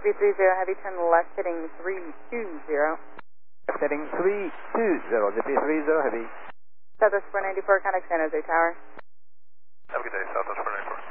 JP30 Heavy, turn left heading 320. Left heading 320, JP30 Heavy. Southwest 494, contact San Jose Tower. Have a good day, Southwest 494.